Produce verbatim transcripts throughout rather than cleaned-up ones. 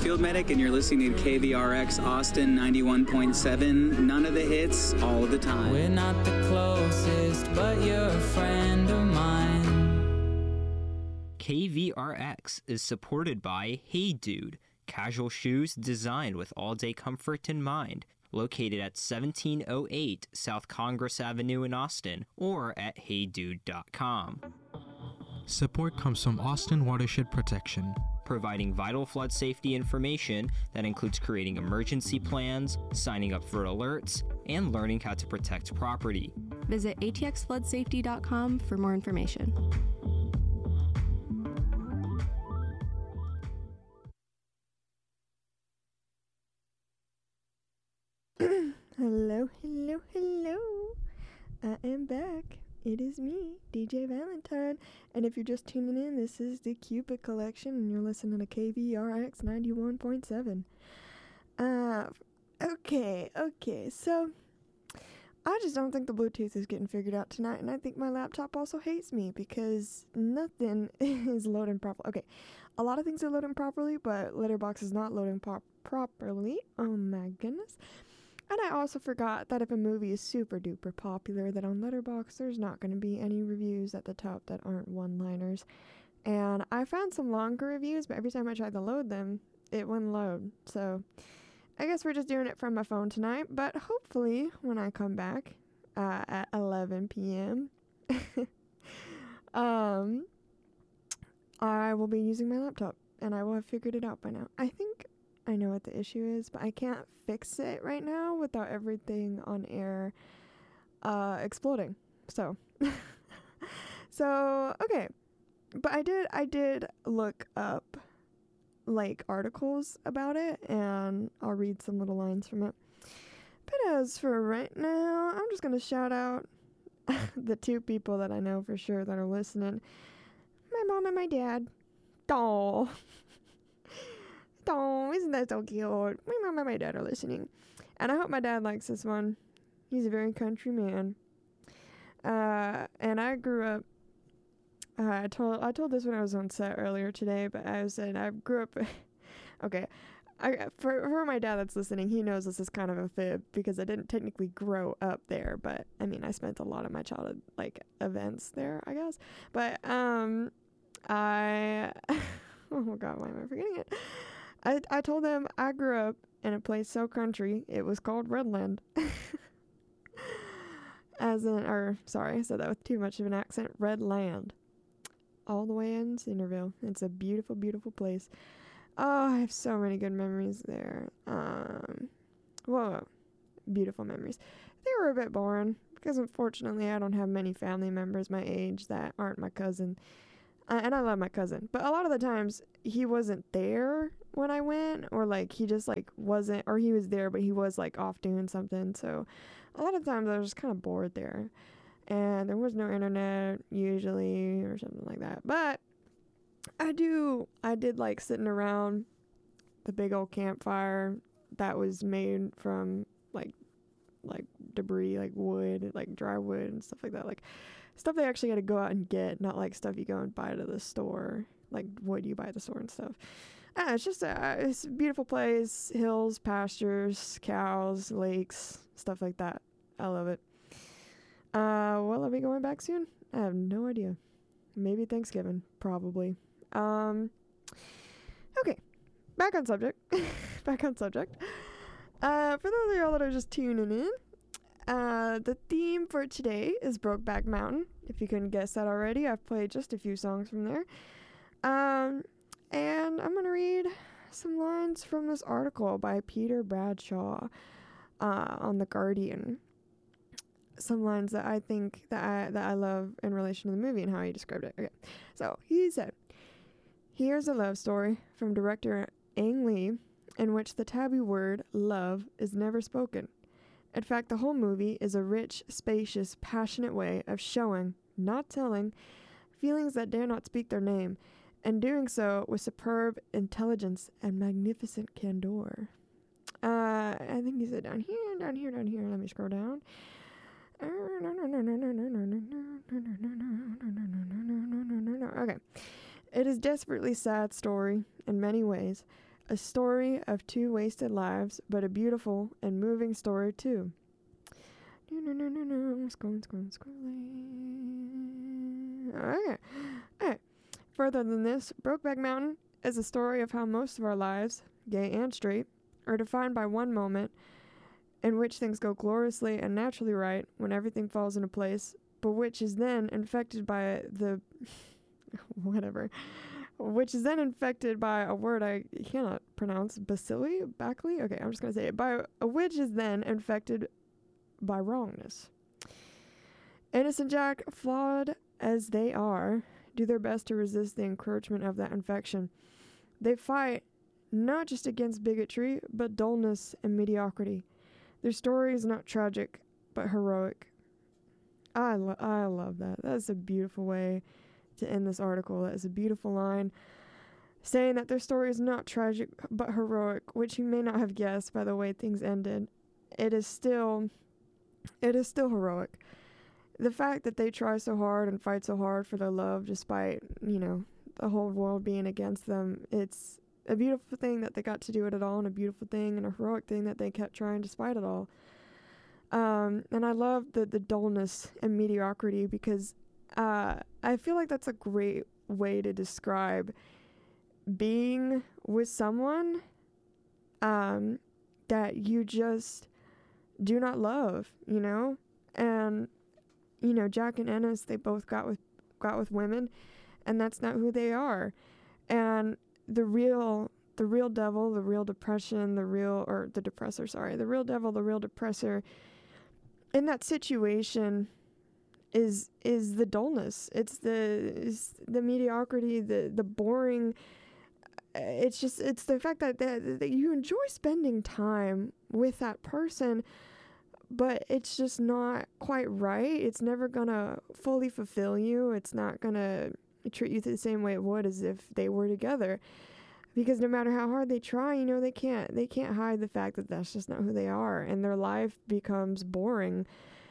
Field Medic, and you're listening to K V R X Austin ninety-one point seven. None of the hits, all of the time. We're not the closest, but you're a friend of mine. K V R X is supported by Hey Dude, casual shoes designed with all-day comfort in mind. Located at seventeen oh eight South Congress Avenue in Austin, or at hey dude dot com. Support comes from Austin Watershed Protection, providing vital flood safety information that includes creating emergency plans, signing up for alerts, and learning how to protect property. Visit a t x flood safety dot com for more information. Hello, hello, hello. I am back. It is me, D J Valentine. And if you're just tuning in, this is the Cupid Collection, and you're listening to K V R X ninety-one point seven. Uh, okay, okay. So, I just don't think the Bluetooth is getting figured out tonight, and I think my laptop also hates me because nothing is loading properly. Okay, a lot of things are loading properly, but Letterboxd is not loading pop- properly. Oh my goodness. And I also forgot that if a movie is super duper popular, that on Letterboxd there's not going to be any reviews at the top that aren't one-liners. And I found some longer reviews, but every time I tried to load them, it wouldn't load. So I guess we're just doing it from my phone tonight, but hopefully when I come back uh, at eleven p.m., um, I will be using my laptop, and I will have figured it out by now. I think I know what the issue is, but I can't fix it right now without everything on air uh, exploding. So, so okay. But I did, I did look up like articles about it, and I'll read some little lines from it. But as for right now, I'm just gonna shout out the two people that I know for sure that are listening. My mom and my dad. Doll. Oh, isn't that so cute? My mom and my dad are listening. And I hope my dad likes this one. He's a very country man. Uh, and I grew up, uh, I told I told this when I was on set earlier today, but I was saying I grew up, okay, I for, for my dad that's listening, he knows this is kind of a fib because I didn't technically grow up there, but I mean, I spent a lot of my childhood, like, events there, I guess. But, um, I, oh my God, why am I forgetting it? I, I told them I grew up in a place so country, it was called Redland. As in, or, sorry, I said that with too much of an accent, Redland. All the way in Centerville. It's a beautiful, beautiful place. Oh, I have so many good memories there. Um, whoa, beautiful memories. They were a bit boring, because unfortunately I don't have many family members my age that aren't my cousin. Uh, and I love my cousin, but a lot of the times he wasn't there when I went, or like he just like wasn't, or he was there but he was like off doing something. So a lot of times I was just kind of bored there, and there was no internet usually or something like that. But I do, I did like sitting around the big old campfire that was made from like like debris, like wood, like dry wood and stuff like that, like stuff they actually had to go out and get, not like stuff you go and buy to the store, like wood you buy at the store and stuff. Ah, it's just a, it's a beautiful place, hills, pastures, cows, lakes, stuff like that. I love it. Uh, will I be going back soon? I have no idea. Maybe Thanksgiving, probably. Um, okay, back on subject. back on subject. Uh, for those of y'all that are just tuning in, Uh, the theme for today is Brokeback Mountain. If you couldn't guess that already, I've played just a few songs from there. Um, and I'm going to read some lines from this article by Peter Bradshaw uh, on The Guardian. Some lines that I think that I, that I love in relation to the movie and how he described it. Okay, so he said, "Here's a love story from director Ang Lee in which the taboo word love is never spoken. In fact, the whole movie is a rich, spacious, passionate way of showing, not telling, feelings that dare not speak their name, and doing so with superb intelligence and magnificent candor." Uh, I think he said down here, down here, down here. Let me scroll down. Okay. It is a desperately sad story in many ways A story of two wasted lives, but a beautiful and moving story too. No, no, no, no, no. Scrolling, scrolling, scrolling. Okay. Alright. Further than this, Brokeback Mountain is a story of how most of our lives, gay and straight, are defined by one moment in which things go gloriously and naturally right when everything falls into place, but which is then infected by the whatever, which is then infected by a word I cannot pronounce, bacilli, Backley? Okay, I'm just going to say it. By which is then infected by wrongness. Innocent Jack, flawed as they are, do their best to resist the encroachment of that infection. They fight not just against bigotry, but dullness and mediocrity. Their story is not tragic, but heroic. I, lo- I love that. That's a beautiful way to end this article. That is a beautiful line saying that their story is not tragic, but heroic, which you may not have guessed by the way things ended. It is still, it is still heroic. The fact that they try so hard and fight so hard for their love, despite, you know, the whole world being against them, it's a beautiful thing that they got to do it at all, and a beautiful thing and a heroic thing that they kept trying despite it all. Um, and I love the, the dullness and mediocrity because uh, I feel like that's a great way to describe being with someone um, that you just do not love, you know? And, you know, Jack and Ennis, they both got with got with women, and that's not who they are. And the real the real devil, the real depression, the real or the depressor, sorry, the real devil, the real depressor in that situation is is the dullness. It's the is the mediocrity, the the boring. It's just it's the fact that, that that you enjoy spending time with that person, but it's just not quite right. It's never gonna fully fulfill you. It's not gonna treat you the same way it would as if they were together. Because no matter how hard they try, you know, they can't they can't hide the fact that that's just not who they are, and their life becomes boring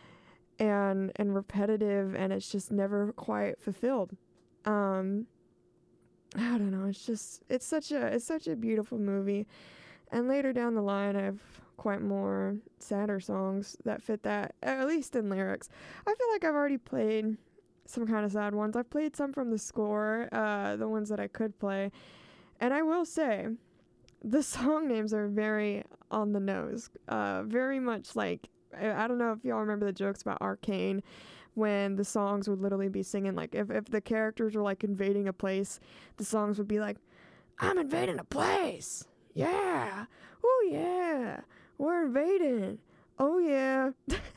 and and repetitive, and it's just never quite fulfilled. Um, I don't know. It's just it's such a it's such a beautiful movie, and later down the line, I have quite more sadder songs that fit that, at least in lyrics. I feel like I've already played some kind of sad ones. I've played some from the score, uh, the ones that I could play. And I will say, the song names are very on the nose. Uh, very much like, I, I don't know if y'all remember the jokes about Arcane, when the songs would literally be singing, like, if, if the characters were, like, invading a place, the songs would be like, I'm invading a place! Yeah! Oh, yeah! We're invading! Oh, yeah!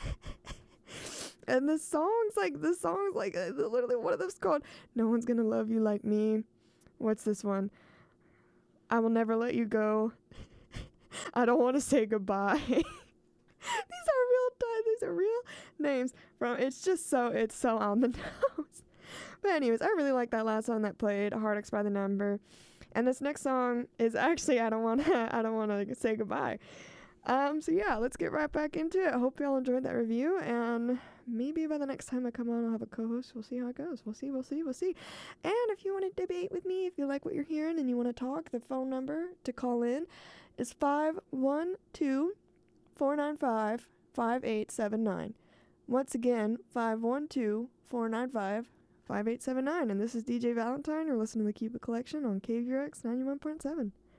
And the songs, like, the songs, like, uh, literally one of them's called, No One's Gonna Love You Like Me. What's this one? I Will Never Let You Go. I Don't Want to Say Goodbye. These are real, these are real names from, it's just so, it's so on the nose. But anyways, I really like that last song that played, Heart X by the Number. And this next song is actually, I don't want to, I don't want to say goodbye. Um, so yeah, let's get right back into it. I hope y'all enjoyed that review, and maybe by the next time I come on, I'll have a co-host. We'll see how it goes. We'll see, we'll see, we'll see. And if you want to debate with me, if you like what you're hearing and you want to talk, the phone number to call in is five one two, four nine five, five eight seven nine. Once again, five one two, four nine five, five eight seven nine. And this is D J Valentine. You're listening to the Cupid Collection on K V R X ninety-one point seven.